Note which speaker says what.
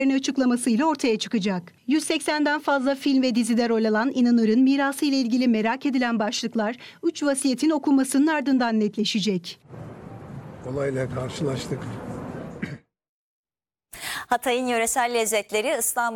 Speaker 1: açıklamasıyla ortaya çıkacak. 180'den fazla film ve dizide rol alan İnanır'ın mirası ile ilgili merak edilen başlıklar 3 vasiyetin okunmasının ardından netleşecek.
Speaker 2: Olayla karşılaştık.
Speaker 3: Hatay'ın yöresel lezzetleri İstanbul